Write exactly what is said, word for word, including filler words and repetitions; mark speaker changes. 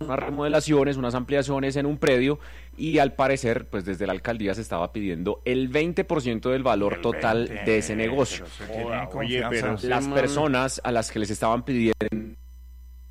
Speaker 1: unas remodelaciones, unas ampliaciones en un predio y al parecer, pues desde la alcaldía se estaba pidiendo el veinte por ciento del valor total de ese negocio.
Speaker 2: Oye, pero
Speaker 1: las personas a las que les estaban pidiendo